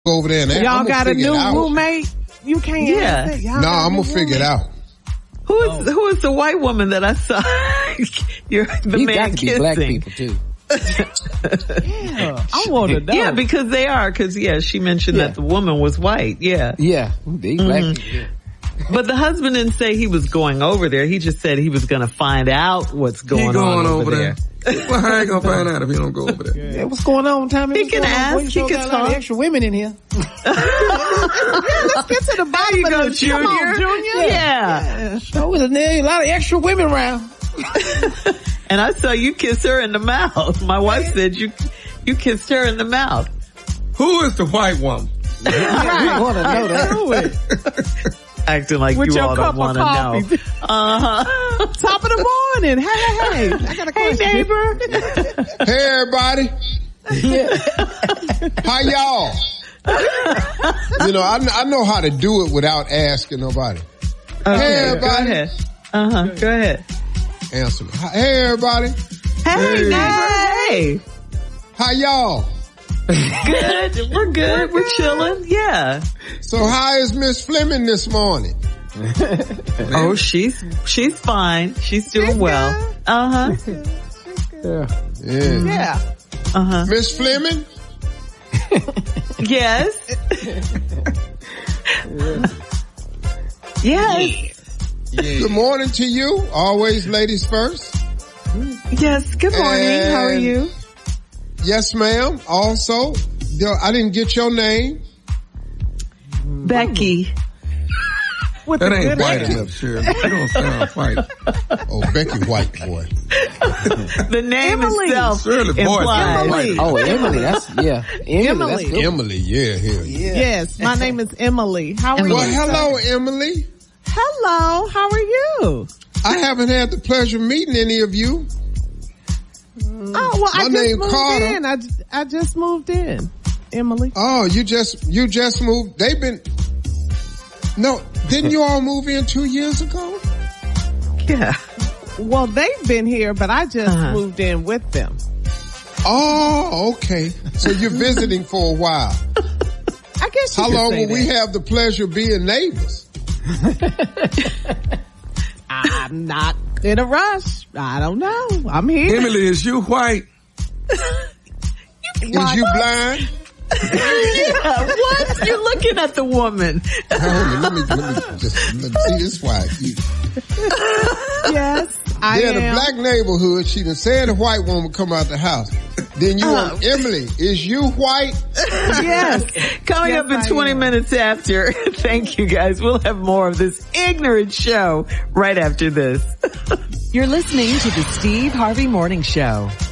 over there and y'all got a new roommate? You can't answer it. No, I'm gonna figure it out. Who is the white woman that I saw? The man got to kissing. Be black people too. Yeah, I want to know. Yeah, because they are. Because she mentioned that the woman was white. Yeah, they black people. Yeah. But the husband didn't say he was going over there. He just said he was going to find out what's going on over there. Well, how you gonna find out if he don't go over there? Yeah, what's going on, Tommy? He can ask. He can talk. Extra women in here. Let's get to the bottom of this. Junior. Come on, Junior. Yeah. So there's a lot of extra women around. And I saw you kiss her in the mouth. My wife said you kissed her in the mouth. Who is the white woman? Right. We want to know that. Acting like with you your all cup don't want to know. Top of the morning. Hey. I got a question. Hey, neighbor. Hey, everybody. How y'all? I know how to do it without asking nobody. Okay, hey, everybody. Go ahead. Go ahead. Answer me. Hey, everybody. Hey, neighbor. Hey. How y'all? Good. We're good. We're chilling. Yeah. So how is Miss Fleming this morning? Oh, she's fine. She's doing well. Yeah. Miss Fleming? Yes. Yes. Good morning to you. Always ladies first. Yes. Good morning. How are you? Yes, ma'am. Also, I didn't get your name. Becky. That ain't white enough, Shirley. You don't sound white. Oh, Becky White, boy. The name Emily. Itself implies. Oh, Emily. Emily. Emily, yeah. Yes, my name is Emily. How are you? Well, hello, Emily. Hello, how are you? I haven't had the pleasure of meeting any of you. Oh, well, I just moved in. I just moved in, Emily. Oh, you just moved. Didn't you all move in 2 years ago? Yeah. Well, they've been here, but I just moved in with them. Oh, okay. So you're visiting for a while. I guess you How could long say will we have the pleasure of being neighbors? I'm not in a rush. I don't know. I'm here. Emily, is you white? Is you blind? Yeah, what? You're looking at the woman. Let me see this white. Yes, I am. In a black neighborhood, she done said a white woman come out the house. Then you want Emily, is you white? Yes. Coming up in 20 minutes after. Thank you guys. We'll have more of this ignorant show right after this. You're listening to the Steve Harvey Morning Show.